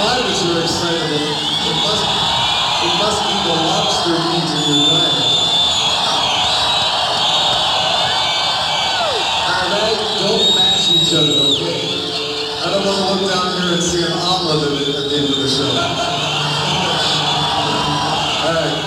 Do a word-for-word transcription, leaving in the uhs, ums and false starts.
fine that you're excited. It must, it must be the lobster meat in your diet. Alright, don't match each other, okay? I don't want to look down here and see an omelet at the end of the show. Alright.